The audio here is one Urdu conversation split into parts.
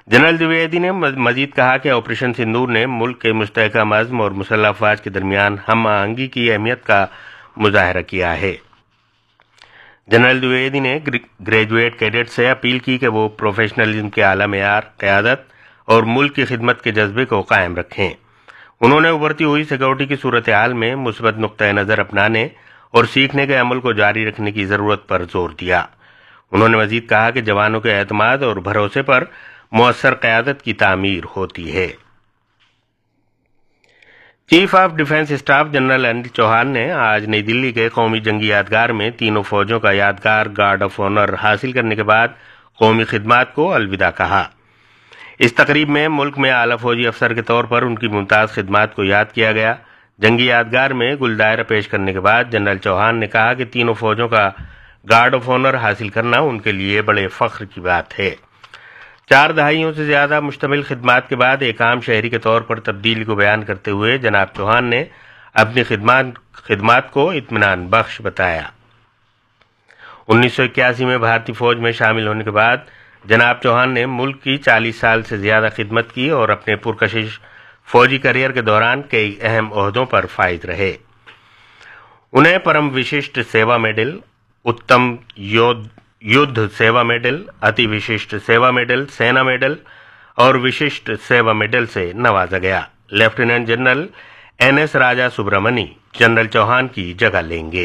جنرل द्विवेदी نے مزید کہا کہ آپریشن سندور نے ملک کے مستحکم عزم اور مسلح افواج کے درمیان ہم آہنگی کی اہمیت کا مظاہرہ کیا ہے۔ جنرل द्विवेदी نے گریجویٹ کیڈٹ سے اپیل کی کہ وہ پروفیشنلزم کے اعلیٰ معیار، قیادت اور ملک کی خدمت کے جذبے کو قائم رکھیں۔ انہوں نے ابھرتی ہوئی سیکورٹی کی صورتحال میں مثبت نقطۂ نظر اپنانے اور سیکھنے کے عمل کو جاری رکھنے کی ضرورت پر زور دیا۔ انہوں نے مزید کہا کہ جوانوں کے اعتماد اور بھروسے پر مؤثر قیادت کی تعمیر ہوتی ہے۔ Chief of defence staff general انل چوہان نے آج نئی دلی کے قومی جنگی یادگار میں تینوں فوجوں کا یادگار گارڈ آف آنر حاصل کرنے کے بعد قومی خدمات کو الوداع کہا۔ اس تقریب میں ملک میں اعلیٰ فوجی افسر کے طور پر ان کی ممتاز خدمات کو یاد کیا گیا۔ جنگی یادگار میں گل دائرہ پیش کرنے کے بعد جنرل چوہان نے کہا کہ تینوں فوجوں کا گارڈ آف آنر حاصل کرنا ان کے لیے بڑے فخر کی بات ہے۔ 4 دہائیوں سے زیادہ مشتمل خدمات کے بعد ایک عام شہری کے طور پر تبدیلی کو بیان کرتے ہوئے جناب چوہان نے اپنی خدمات کو اطمینان بخش بتایا۔ 1981 میں بھارتی فوج میں شامل ہونے کے بعد جناب چوہان نے ملک کی 40 سال سے زیادہ خدمت کی اور اپنے پرکشش فوجی کیریئر کے دوران کئی اہم عہدوں پر فائز رہے۔ انہیں پرم وششٹ سیوا میڈل، اتم یدھ سیوا میڈل، اتی وششٹ سیوا میڈل، سینا میڈل اور وششٹ سیوا میڈل سے نوازا گیا۔ لیفٹیننٹ جنرل NS راجا سبرامنی جنرل چوہان کی جگہ لیں گے۔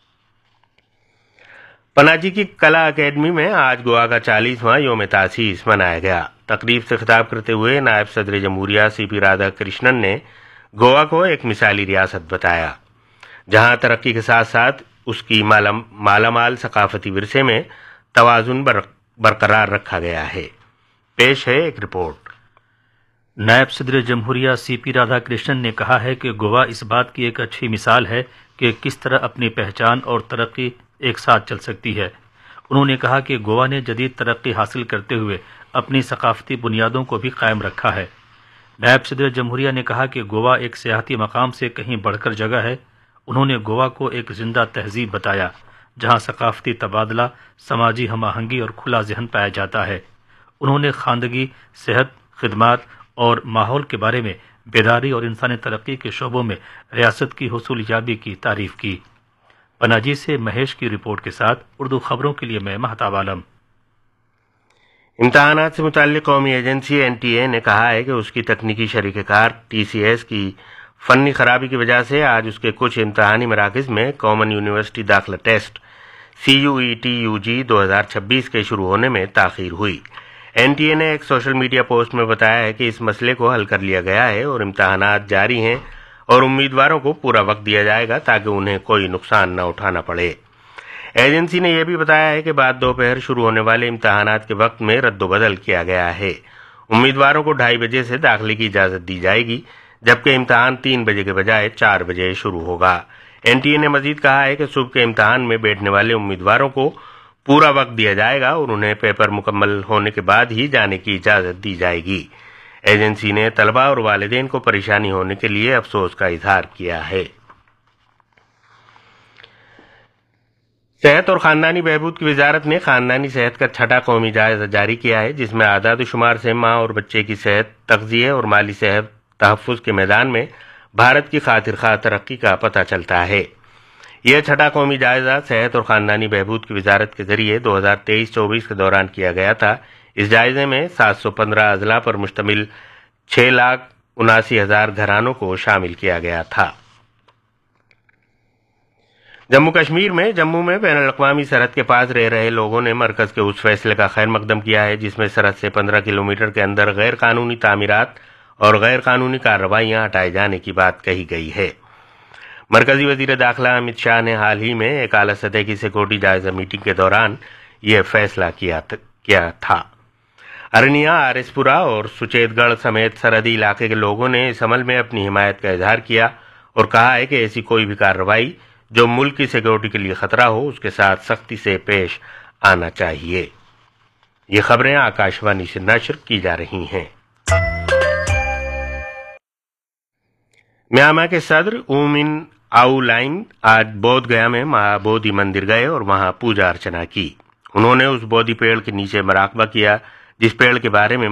پناجی کی کلا اکیڈمی میں آج گوا کا 40واں یوم تاسیس منایا گیا۔ تقریب سے خطاب کرتے ہوئے نائب صدر جمہوریہ CP رادھا کرشنن نے گوا کو ایک مثالی ریاست بتایا جہاں ترقی کے ساتھ ساتھ اس کی مالا مال ثقافتی ورثے میں توازن برقرار رکھا گیا ہے۔ پیش ہے ایک رپورٹ۔ نائب صدر جمہوریہ CP رادھا کرشنن نے کہا ہے کہ گوا اس بات کی ایک اچھی مثال ہے کہ کس طرح اپنی پہچان اور ترقی ایک ساتھ چل سکتی ہے۔ انہوں نے کہا کہ گوا نے جدید ترقی حاصل کرتے ہوئے اپنی ثقافتی بنیادوں کو بھی قائم رکھا ہے۔ نائب صدر جمہوریہ نے کہا کہ گوا ایک سیاحتی مقام سے کہیں بڑھ کر جگہ ہے۔ انہوں نے گوا کو ایک زندہ تہذیب بتایا جہاں ثقافتی تبادلہ، سماجی ہم آہنگی اور کھلا ذہن پایا جاتا ہے۔ انہوں نے خواندگی، صحت، خدمات اور ماحول کے بارے میں بیداری اور انسانی ترقی کے شعبوں میں ریاست کی حصول یابی کی تعریف کی۔ پناجی سے مہیش کی رپورٹ کے ساتھ اردو خبروں کے لیے میں مہتاب عالم۔ امتحانات سے متعلق قومی ایجنسی NTA نے کہا ہے کہ اس کی تکنیکی شریک کار TCS کی فنی خرابی کی وجہ سے آج اس کے کچھ امتحانی مراکز میں کامن یونیورسٹی داخلہ ٹیسٹ CUET-UG 2026 کے شروع ہونے میں تاخیر ہوئی۔ NTA نے ایک سوشل میڈیا پوسٹ میں بتایا ہے کہ اس مسئلے کو حل کر لیا گیا ہے اور امتحانات جاری ہیں اور امیدواروں کو پورا وقت دیا جائے گا تاکہ انہیں کوئی نقصان نہ اٹھانا پڑے۔ ایجنسی نے یہ بھی بتایا ہے کہ بعد دوپہر شروع ہونے والے امتحانات کے وقت میں رد و بدل کیا گیا ہے۔ امیدواروں کو 2:30 بجے سے داخلے کی اجازت دی جائے گی جبکہ امتحان 3 بجے کے بجائے 4 بجے شروع ہوگا۔ NTA نے مزید کہا ہے کہ صبح کے امتحان میں بیٹھنے والے امیدواروں کو پورا وقت دیا جائے گا اور انہیں پیپر مکمل ہونے کے بعد ہی جانے کی اجازت دی جائے گی۔ ایجنسی نے طلباء اور والدین کو پریشانی ہونے کے لیے افسوس کا اظہار کیا ہے۔ صحت اور خاندانی بہبود کی وزارت نے خاندانی صحت کا 6واں قومی جائزہ جاری کیا ہے جس میں اعداد و شمار سے ماں اور بچے کی صحت، تغذیہ اور مالی صحت تحفظ کے میدان میں بھارت کی خاطر خواہ ترقی کا پتہ چلتا ہے۔ یہ 6واں قومی جائزہ صحت اور خاندانی بہبود کی وزارت کے ذریعے 2023-24 کے دوران کیا گیا تھا۔ اس جائزے میں 715 اضلاع پر مشتمل 6,79,000 گھرانوں کو شامل کیا گیا تھا۔ جموں کشمیر میں جموں میں بین الاقوامی سرحد کے پاس رہ رہے لوگوں نے مرکز کے اس فیصلے کا خیر مقدم کیا ہے جس میں سرحد سے 15 کلومیٹر کے اندر غیر قانونی تعمیرات اور غیر قانونی کارروائیاں ہٹائے جانے کی بات کہی گئی ہے۔ مرکزی وزیر داخلہ امت شاہ نے حال ہی میں ایک اعلیٰ سطح کی سیکورٹی جائزہ میٹنگ کے دوران یہ فیصلہ کیا تھا۔ ارنیا، RS پورہ اور سچیت گڑھ سمیت سرحدی علاقے کے لوگوں نے اس عمل میں اپنی حمایت کا اظہار کیا اور کہا ہے کہ ایسی کوئی بھی کارروائی جو ملک کی سیکورٹی کے لیے خطرہ ہو اس کے ساتھ سختی سے پیش آنا چاہیے۔ یہ خبریں آکاشوانی سے نشر کی جا رہی ہیں۔ میانمار کے صدر او من آو لائن آج بودھ گیا میں مہابودھی مندر گئے اور وہاں پوجا ارچنا کی۔ انہوں نے اس بودھی پیڑ کے نیچے مراقبہ کیا جس پیڑ کے بارے میں